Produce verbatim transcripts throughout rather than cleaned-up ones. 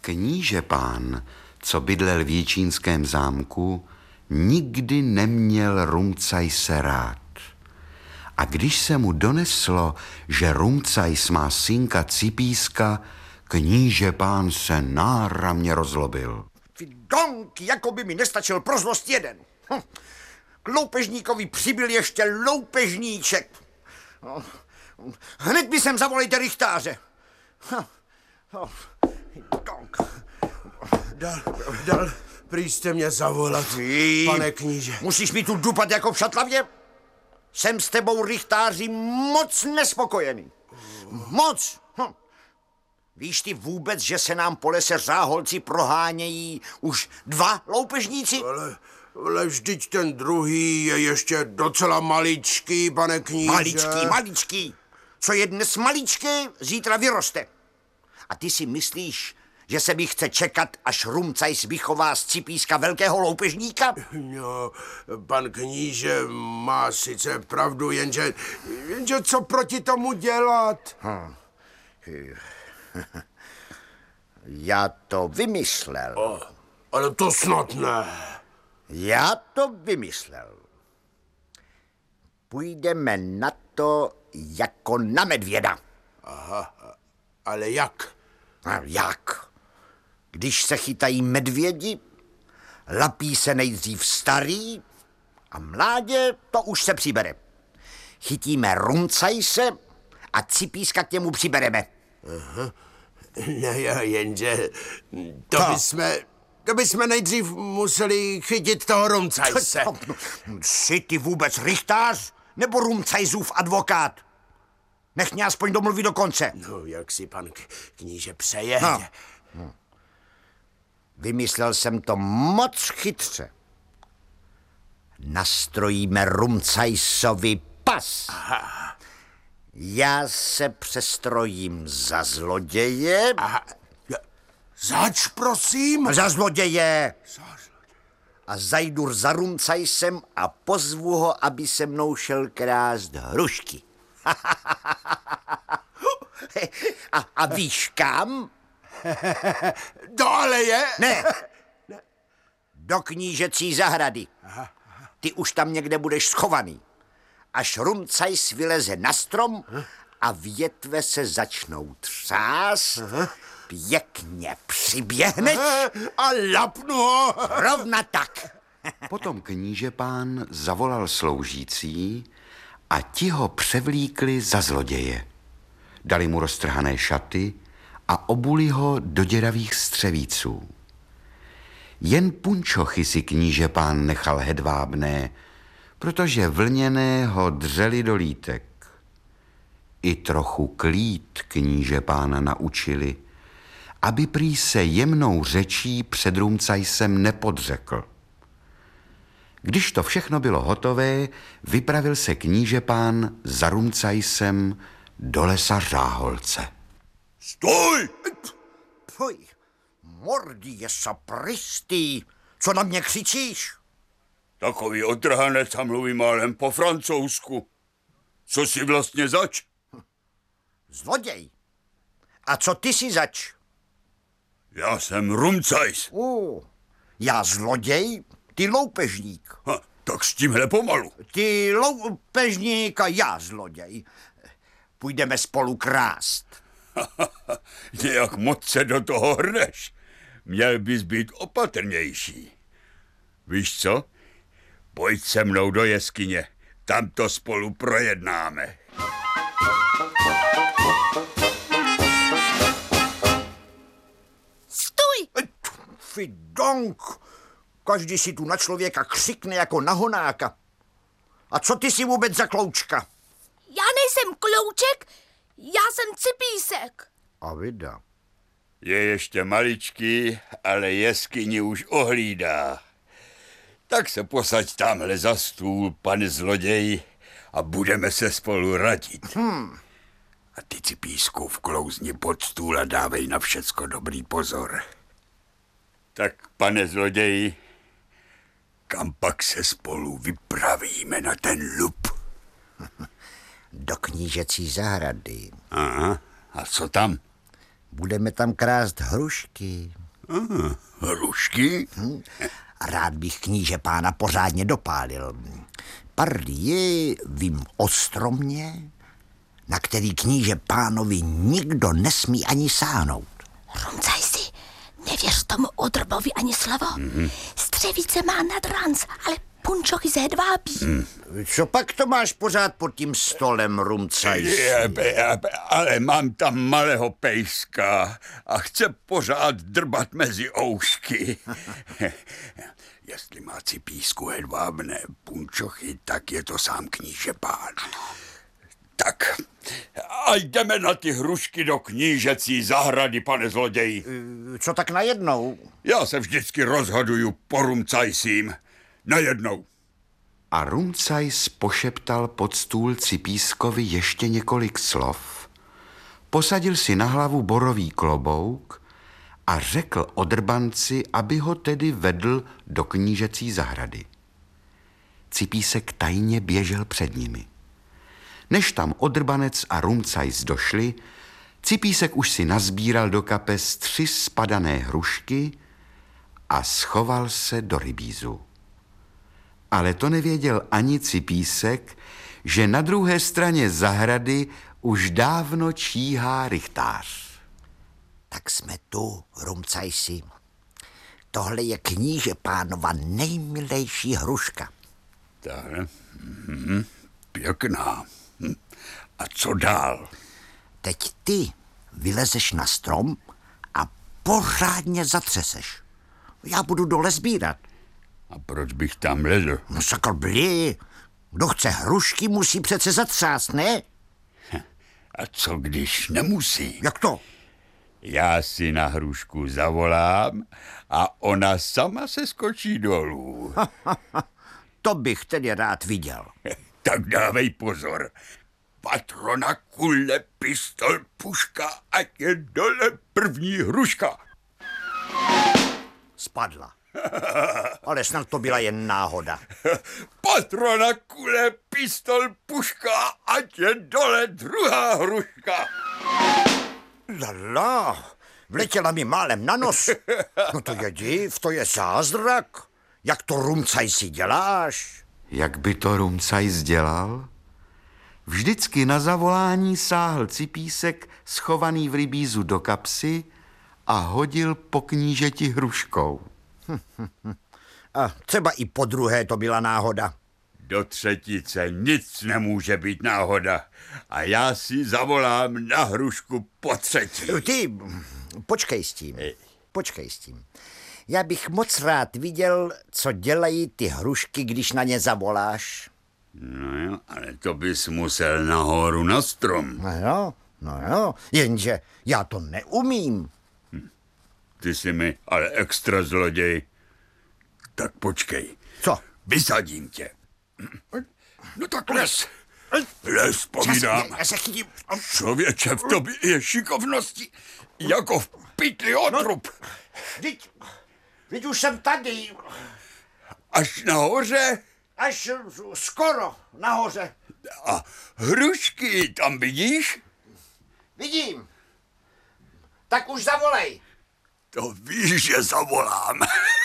Kníže pán, co bydlel v Jičínském zámku, nikdy neměl Rumcajse rád. A když se mu doneslo, že Rumcajs má synka Cipíska, kníže pán se náramně rozlobil. Ty donky, jako by mi nestačil pro zlost jeden. Hm. K loupežníkovi přibyl ještě loupežníček. Hned by sem zavolejte rychtáře. Donk. Dal, dal, prý jste mě zavolat, Ty, pane kníže. Musíš mi tu dupat jako v šatlavě? Jsem s tebou, rychtáři, moc nespokojený. Moc. Hm. Víš ty vůbec, že se nám po lese Řáholci prohánějí už dva loupežníci? Ale, ale vždyť ten druhý je ještě docela maličký, pane kníže. Maličký, maličký. Co je dnes maličké, zítra vyroste. A ty si myslíš, že se mi chce čekat, až Rumcajs vychová z Cipíska velkého loupežníka? No, pan kníže má sice pravdu, jenže, jenže co proti tomu dělat? Hm. Já to vymyslel. O, ale to snad ne. Já to vymyslel. Půjdeme na to jako na medvěda. Aha, ale jak? A jak? Když se chytají medvědi, lapí se nejdřív starý a mládě to už se přibere. Chytíme Rumcajse a Cipíska k němu přibereme. Aha. No jo, jenže to Co? bychom, to bychom nejdřív museli chytit toho Rumcajse. Jsi ty vůbec rychtář nebo Rumcajsův advokát? Nech mě aspoň domluvit do konce. No, jak si pan k- kníže přeje. No. Hm. Vymyslel jsem to moc chytře. Nastrojíme Rumcajsovi pas. Aha. Já se přestrojím za zloděje. Aha. Zač, prosím? Za zloděje. Za zloděje. A zajdu za Rumcajsem a pozvu ho, aby se mnou šel krást hrušky. a, a víš kam? Do aleje? Ne. Do knížecí zahrady. Ty už tam někde budeš schovaný. Až Rumcajs vyleze na strom a větve se začnou třást, pěkně přiběhneš A lapnu ho. rovna tak. Potom kníže pán zavolal sloužící a ti ho převlíkli za zloděje. Dali mu roztrhané šaty a obuli ho do děravých střevíců. Jen punčochy si kníže pán nechal hedvábné, protože vlněné ho dřeli do lítek. I trochu klít kníže pána naučili, aby prý se jemnou řečí před Rumcajsem nepodřekl. Když to všechno bylo hotové, vypravil se kníže pán za Rumcajsem do lesa Řáholce. Stoj! Fuj, mordy je sapristý. Co na mě křičíš? Takový otrhanec a mluví málem po francouzsku. Co si vlastně zač? Zloděj. A co ty si zač? Já jsem Rumcajs. Uh, já zloděj, ty loupežník. Ha, tak s tímhle pomalu. Ty loupežník a já zloděj. Půjdeme spolu krást. Nějak moc se do toho hrneš. Měl bys být opatrnější. Víš co? Pojď se mnou do jeskyně. Tam to spolu projednáme. Stůj! Fidonk! Každý si tu na člověka křikne jako na honáka. A co ty si vůbec za kloučka? Já nejsem klouček, já jsem Cipísek. A vida. Je ještě maličký, ale jeskyni už ohlídá. Tak se posaď tamhle za stůl, pane zloděj, a budeme se spolu radit. Hmm. A ty, Cipísku, vklouzni pod stůl a dávej na všecko dobrý pozor. Tak, pane zloději, kam pak se spolu vypravíme na ten lup? Do knížecí zahrady. Aha, a co tam? Budeme tam krást hrušky. Aha, hrušky? Hm. Rád bych kníže pána pořádně dopálil. Pardie vím o stromě, na který kníže pánovi nikdo nesmí ani sáhnout. Rumcaj si, nevěř tomu odrbovi ani slovo. Mm-hmm. Střevice má nad ranc, ale punčochy se hedvábí. Mm. Co pak to máš pořád pod tím stolem, Rumcajsi? Jebe, jebe, ale mám tam malého pejska a chce pořád drbat mezi oušky. Jestli má cipísku hedvábné punčochy, tak je to sám kníže pán. Tak, a jdeme na ty hrušky do knížecí zahrady, pane zloději. Co tak najednou? Já se vždycky rozhoduju po Rumcajsím. Najednou. A Rumcajs pošeptal pod stůl Cipískovi ještě několik slov, posadil si na hlavu borový klobouk a řekl odrbanci, aby ho tedy vedl do knížecí zahrady. Cipísek tajně běžel před nimi. Než tam odrbanec a Rumcajs došli, Cipísek už si nazbíral do kapes tři spadané hrušky a schoval se do rybízu. Ale to nevěděl ani Cipísek, že na druhé straně zahrady už dávno číhá rychtář. Tak jsme tu, Rumcajsi. Tohle je kníže pánova nejmilejší hruška. Tak, mm, pěkná. A co dál? Teď ty vylezeš na strom a pořádně zatřeseš. Já budu dole sbírat. A proč bych tam lezl? No sakr blí. Kdo chce hrušky, musí přece zatřást, ne? A co když nemusí? Jak to? Já si na hrušku zavolám a ona sama se skočí dolů. Ha, ha, ha. To bych tedy rád viděl. Tak dávej pozor. Patrona, kule, pistol, puška, ať je dole první hruška. Spadla. Ale snad to byla jen náhoda. Patrona, kule, pistol, puška, ať je dole druhá hruška. Lala, vletěla mi málem na nos. No to je div, to je zázrak. Jak to, Rumcajsi, děláš? Jak by to Rumcajs dělal? Vždycky na zavolání sáhl Cipísek schovaný v rybízu do kapsy a hodil po knížeti hruškou. A třeba i po druhé to byla náhoda. Do třetice nic nemůže být náhoda. A já si zavolám na hrušku po třetí. Ty, počkej s tím. Počkej s tím. Já bych moc rád viděl, co dělají ty hrušky, když na ně zavoláš. No jo, ale to bys musel nahoru na strom. No jo, no jo, jenže já to neumím. Hm. Ty jsi mi ale extra zloděj. Tak počkej. Co? Vysadím tě. No tak les. Les, povídám. Já se chytím. Člověče, v tobě je šikovnosti jako v pytli otrub. Vždyť, vždyť už jsem tady. Až nahoře? Až skoro nahoře. A hrušky tam vidíš? Vidím. Tak už zavolej. To víš, že zavolám.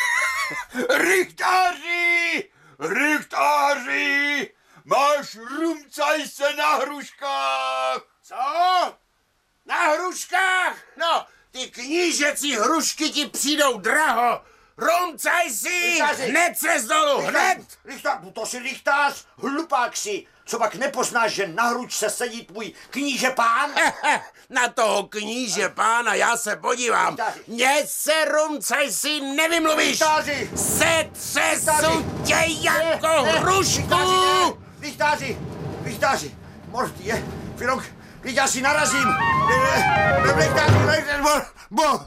Rychtáři! Rychtáři! Máš Rumcajse na hruškách! Co? Na hruškách? No, ty knížecí hrušky ti přijdou draho. Rumcajsi! Hned se dolů, hned! Rychtář, to si rychtář, hlupák si. Co pak nepoznáš, že na hručce sedí tvůj kníže pán? Na toho kníže pána já se podívám. Mně se, Rumcajsi, nevymluvíš. Rychtáři! Setřesu tě jako hrušku! Rychtáři, rychtáři, možný je, Filok, teď já si narazím. Rychtáři, rychtáři, bo.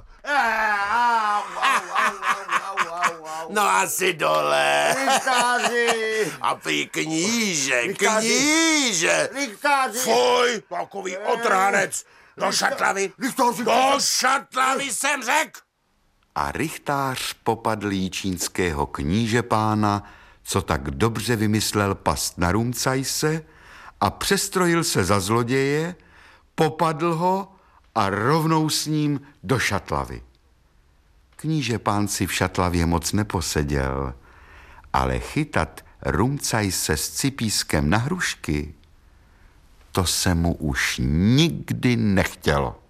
No asi dole. Rychtáři! A ty kníže, Rychtáři. kníže. Rychtáři! Fuj, takový otrhanec. Do šatlavy. Rychtáři! Do šatlavy jsem řekl. A rychtář popadl jíčínského kníže pána, co tak dobře vymyslel past na Rumcajse, a přestrojil se za zloděje, popadl ho a rovnou s ním do šatlavy. Kníže pán si v šatlavě moc neposeděl, ale chytat Rumcajse s Cipískem na hrušky, to se mu už nikdy nechtělo.